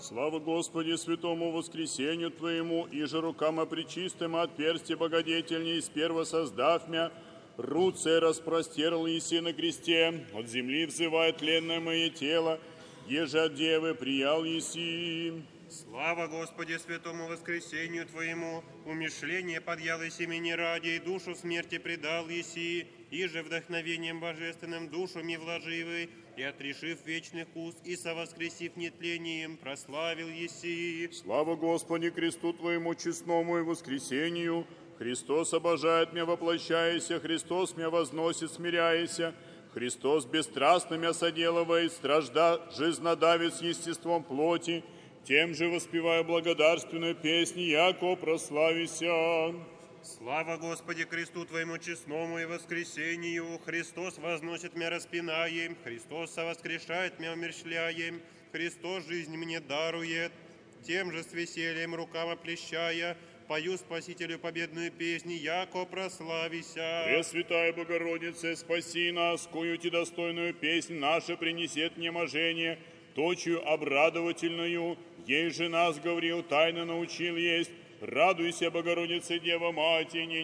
Слава Господи, святому воскресению Твоему, и же рукам пречистым от персти богодетельней, сперва создав мя, руце распростерл еси на кресте, от земли взывает тленное мое тело, еже от девы приял еси. Слава Господи, святому воскресению Твоему, умышление подъял еси мне ради, и душу смерти предал еси, и же вдохновением божественным душу ми вложивый, и отрешив вечных уст, и совоскресив нетлением, прославил еси. Слава Господи, кресту Твоему честному и воскресению, Христос обожает меня, воплощаяся, Христос меня возносит, смиряяся, Христос бесстрастно меня соделывает, стражда жизнодавит с естеством плоти, тем же воспевая благодарственную песню, яко прославися. Слава Господи, кресту Твоему честному и воскресению, Христос возносит меня распинаем, Христос совоскрешает меня умерщвляем, Христос жизнь мне дарует, тем же с весельем рукам оплещая, пою Спасителю победную песню, яко прославися. Пресвятая Богородица, спаси нас, кою ти достойную песнь наша принесет неможение, точью обрадовательную, ей же нас, говорил, тайно научил есть. Радуйся, Богородице, Дева Матери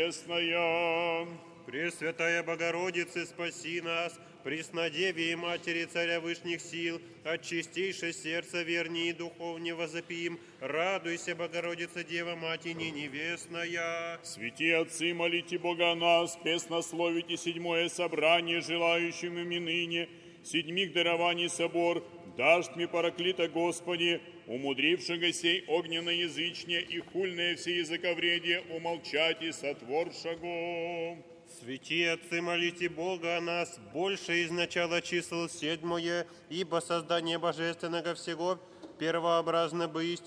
невестная. Пресвятая Богородица, спаси нас, Преснодеве и Матери Царя Вышних сил, от чистейшего сердца вернее и духовне возопим. Радуйся, Богородица, Дева Матери невестная. Святые отцы, молите Бога о нас, песнословите седьмое собрание, желающим ими ныне, седьмих дарований собор, дашь мне параклита Господи, умудрившего сей огненноязычне и хульное все языковредие умолчать и сотворшего. Святые отцы, молите Бога о нас, больше из начала чисел седьмое, ибо создание божественного всего первообразно бысть,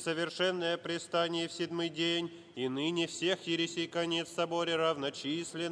всесовершенное предстание в седьмой день, и ныне всех ересей конец в соборе равночислен.